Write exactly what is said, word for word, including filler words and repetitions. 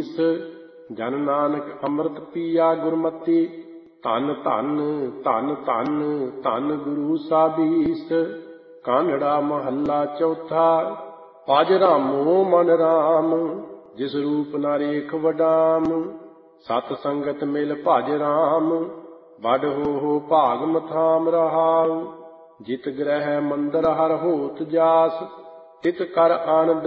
ਸੀਸ। ਜਨ ਨਾਨਕ ਅੰਮ੍ਰਿਤ ਪੀਆ ਗੁਰਮਤੀ। ਧੰਨ ਧੰਨ ਧੰਨ ਧੰਨ ਧੰਨ ਗੁਰੂ ਸਾਬੀਸ। ਕਾਨੜਾ ਮਹੱਲਾ ਚੌਥਾ। ਭਜ ਰਾਮੋ ਮਨ ਰਾਮ, ਜਿਸ ਰੂਪ ਨਾ ਰੇਖ ਵਡਾਮ। ਸਤ ਸੰਗਤ ਮਿਲ ਭਜ ਰਾਮ, ਵਡ ਹੋ ਹੋ ਭਾਗ ਮਥਾਮ ਰਹਾਉ। ਜਿਤ ਗ੍ਰਹਿ ਮੰਦਰ ਹਰ ਹੋਤ ਜਾਸ, ਤਿਤ ਕਰ ਆਨੰਦ